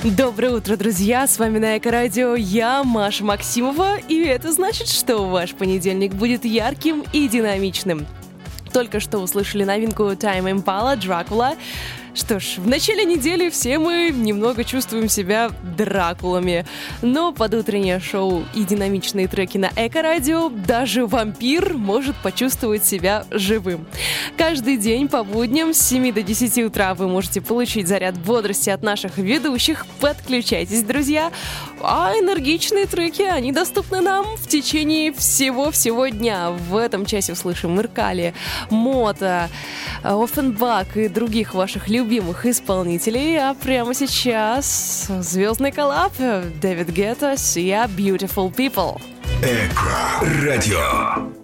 Доброе утро, друзья! С вами на Эко-радио я, Маша Максимова, и это значит, что ваш понедельник будет ярким и динамичным. Только что услышали новинку Tame Impala «Дракула». Что ж, в начале недели все мы немного чувствуем себя Дракулами, но под утреннее шоу и динамичные треки на Эко-радио даже вампир может почувствовать себя живым. Каждый день по будням с 7 до 10 утра вы можете получить заряд бодрости от наших ведущих. Подключайтесь, друзья! А энергичные треки, они доступны нам в течение всего дня. В этом часе услышим Иркали, Мота, Оффенбах и других ваших любимых исполнителей. А прямо сейчас звездный коллаб Дэвид Гетта, Sia, Beautiful People. Эко-радио.